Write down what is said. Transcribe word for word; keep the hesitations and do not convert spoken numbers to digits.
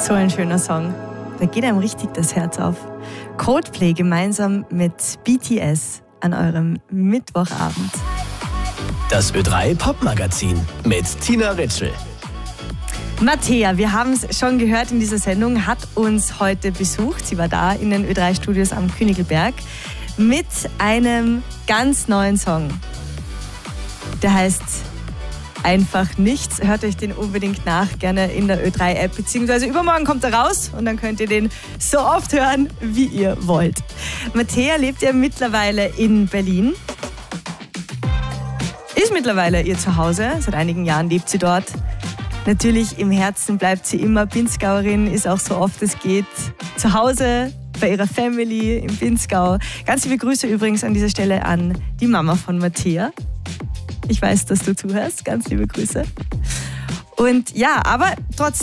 So ein schöner Song. Da geht einem richtig das Herz auf. Coldplay gemeinsam mit B T S an eurem Mittwochabend. Das Ö drei Popmagazin mit Tina Ritschl. Mattea, wir haben es schon gehört in dieser Sendung, hat uns heute besucht. Sie war da in den Ö drei Studios am Königelberg mit einem ganz neuen Song. Der heißt Einfach Nichts. Hört euch den unbedingt nach, gerne in der Ö drei App, beziehungsweise übermorgen kommt er raus und dann könnt ihr den so oft hören, wie ihr wollt. Mattea lebt ja mittlerweile in Berlin. Ist mittlerweile ihr Zuhause, seit einigen Jahren lebt sie dort. Natürlich im Herzen bleibt sie immer Pinzgauerin, ist auch so oft es geht zu Hause bei ihrer Family im Pinzgau. Ganz liebe Grüße übrigens an dieser Stelle an die Mama von Mattea. Ich weiß, dass du zuhörst. Ganz liebe Grüße. Und ja, aber trotzdem.